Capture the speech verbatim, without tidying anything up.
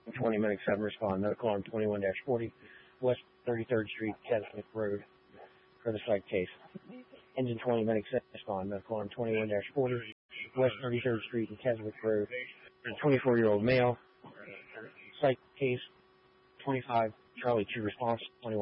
twenty medic seven respond. Medical arm twenty-one dash forty, West thirty-third Street, Keswick Road, for the psych case. Engine twenty medic seven respond. Medical arm twenty-one dash forty, West thirty-third Street, Keswick Road, twenty-four-year-old male. Psych case twenty-five, Charlie two response, twenty-one.